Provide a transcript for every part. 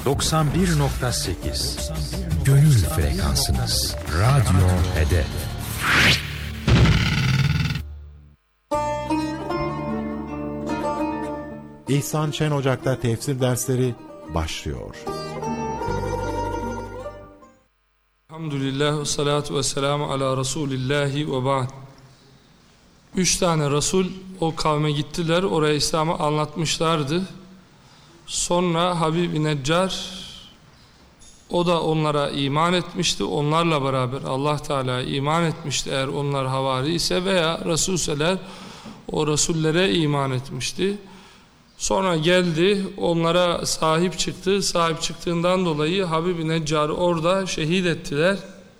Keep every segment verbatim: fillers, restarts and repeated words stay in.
doksan bir nokta sekiz Gönül frekansınız. Radyo Hedef. İhsan Şen Ocak'ta tefsir dersleri başlıyor. Elhamdülillah ve salatu ve selamu ala Resulillahi ve ba'd. Üç tane Resul o kavme gittiler, oraya İslam'ı anlatmışlardı. Sonra Habib-i Neccar, o da onlara iman etmişti. Onlarla beraber Allah Teala iman etmişti eğer onlar havari ise, veya Resulseler o Resullere iman etmişti. Sonra geldi, onlara sahip çıktı. Sahip çıktığından dolayı Habib-i Neccar'ı orada şehit ettiler.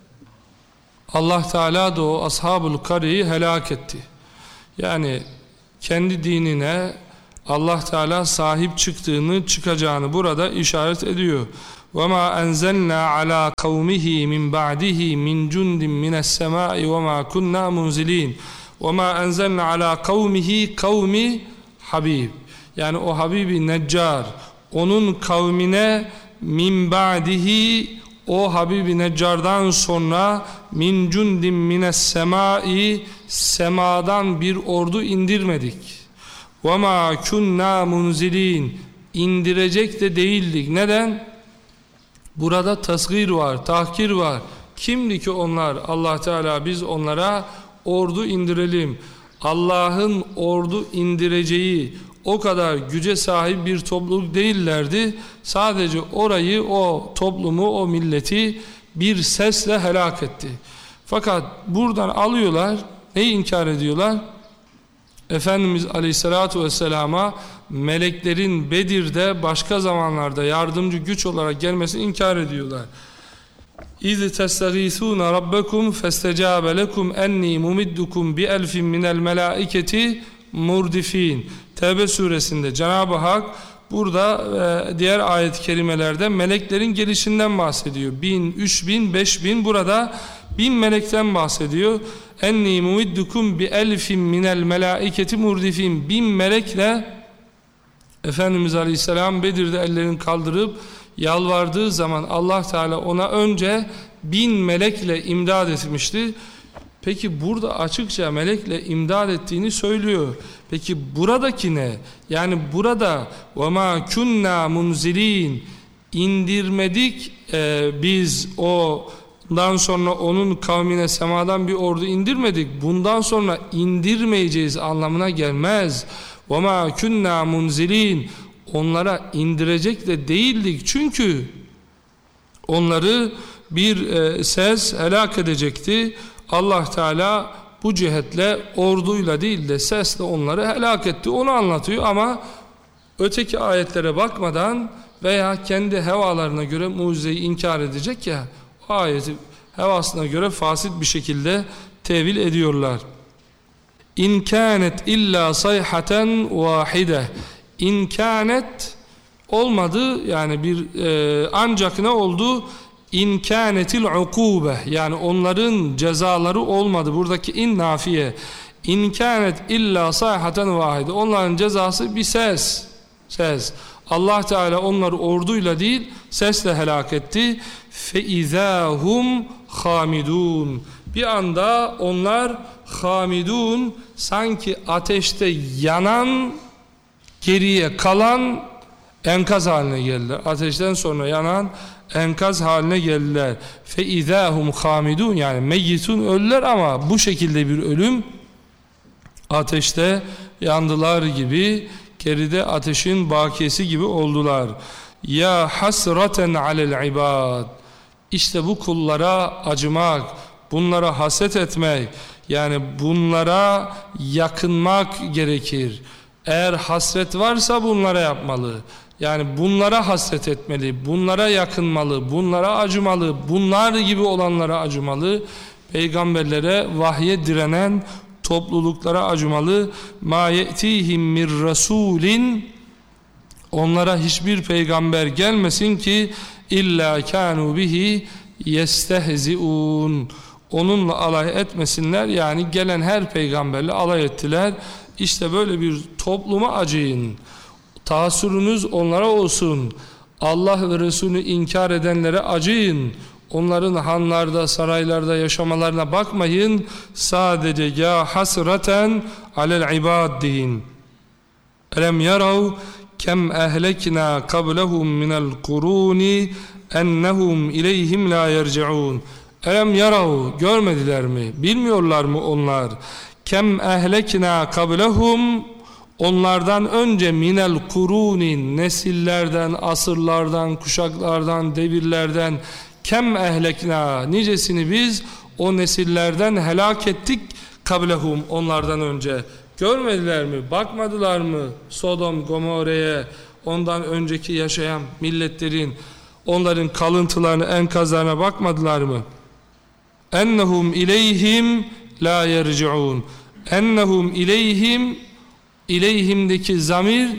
Allah Teala da o Ashab-ül Kari'yi helak etti. Yani kendi dinine Allah Teala sahip çıktığını, çıkacağını burada işaret ediyor. وَمَا أَنْزَلْنَا عَلَى قَوْمِهِ مِنْ بَعْدِهِ مِنْ جُنْدٍ مِنَ السَّمَاءِ وَمَا كُنَّا مُنْزِلِينَ وَمَا أَنْزَلْنَا عَلَى قَوْمِهِ قَوْمِ Habib. Yani o Habib-i Neccar, onun kavmine min ba'dihi, o Habib-i Neccar'dan sonra min cundin mines semai, semadan bir ordu indirmedik. Ve ma kunna munzilin, indirecek de değildik. Neden? Burada tasgir var, tahkir var. Kimdi ki onlar? Allah Teala biz onlara ordu indirelim. Allah'ın ordu indireceği o kadar güce sahip bir topluluk değillerdi. Sadece orayı, o toplumu, o milleti bir sesle helak etti. Fakat buradan alıyorlar, neyi inkar ediyorlar? Efendimiz Aleyhisselatü Vesselam'a meleklerin Bedir'de başka zamanlarda yardımcı güç olarak gelmesini inkar ediyorlar. İz testagîsûne rabbekum festecâbe lekum enni mumiddukum bi elfin minel melâiketi murdifîn. Tevbe suresinde Cenab-ı Hak burada ve diğer ayet-i kerimelerde meleklerin gelişinden bahsediyor. Bin, üç bin, beş bin, burada bin melekten bahsediyor. Enni mumiddukum bi elfin minel melâiketi murdifîn. Bin melekle Efendimiz Aleyhisselam Bedir'de ellerini kaldırıp yalvardığı zaman Allah Teala ona önce bin melekle imdad etmişti. Peki burada açıkça melekle imdad ettiğini söylüyor. Peki buradaki ne? Yani burada وَمَا كُنَّا مُنْزِلِينَ, indirmedik e, biz ondan sonra onun kavmine semadan bir ordu indirmedik. Bundan sonra indirmeyeceğiz anlamına gelmez. وَمَا كُنَّا مُنْزِلِينَ, onlara indirecek de değildik. Çünkü onları bir e, ses helak edecekti. Allah Teala bu cihetle orduyla değil de sesle onları helak etti. Onu anlatıyor ama öteki ayetlere bakmadan veya kendi hevalarına göre mucizeyi inkar edecek ya, o ayeti hevasına göre fasit bir şekilde tevil ediyorlar. İn kânet illa sayhaten vâhide. İn kânet olmadı, yani bir e, ancak ne oldu? İn kânetil ukûbe, yani onların cezaları olmadı. Buradaki in nafiye. İn kânet illa sayhaten vâhide. Onların cezası bir ses. Ses. Allah Teala onları orduyla değil sesle helak etti. Fe izâhum hamidun. Bir anda onlar hamidun, sanki ateşte yanan, geriye kalan enkaz haline geldiler. Ateşten sonra yanan enkaz haline geldiler. Fe izâhum hamidun, yani meyyitun, ölüler ama bu şekilde bir ölüm, ateşte yandılar gibi, geride ateşin bakiyesi gibi oldular. Ya hasraten alel ibad. İşte bu kullara acımak, bunlara haset etmek, yani bunlara yakınmak gerekir. Eğer hasret varsa bunlara yapmalı. Yani bunlara hasret etmeli, bunlara yakınmalı, bunlara acımalı, bunlar gibi olanlara acımalı. Peygamberlere, vahye direnen topluluklara acımalı. Ma ye'tihim mir rasulin, onlara hiçbir peygamber gelmesin ki illa kanu bihi yestehziun, onunla alay etmesinler. Yani gelen her peygamberle alay ettiler. İşte böyle bir topluma acıyın. Taassürünüz onlara olsun. Allah ve Resulü inkar edenlere acıyın. Onların hanlarda, saraylarda yaşamalarına bakmayın. Sadece ya hasreten alel ibad deyin. Elem yarav kem ehlekna qablahum minel kuruni ennehum ileyhim la yerciun. Elem yarav, görmediler mi? Bilmiyorlar mı onlar? Kem ehlekna qablahum, onlardan önce minel kuruni, nesillerden, asırlardan, kuşaklardan, devirlerden, kem ehlekna, nicesini biz o nesillerden helak ettik, kablehum, onlardan önce. Görmediler mi, bakmadılar mı Sodom, Gomorre'ye, ondan önceki yaşayan milletlerin, onların kalıntılarını, enkazlarına bakmadılar mı? Ennehum ileyhim la yerciun. Ennehum ileyhim, ileyhimdeki zamir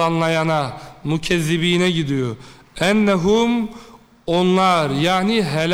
yalanlayana, mukezzibine gidiyor. Ennehum, onlar, yani helak